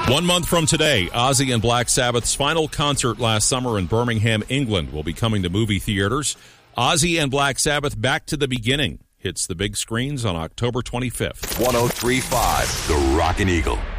1 month from today, Ozzy and Black Sabbath's final concert last summer in Birmingham, England, will be coming to movie theaters. Ozzy and Black Sabbath Back to the Beginning hits the big screens on October 25th. 103.5 The Rockin' Eagle.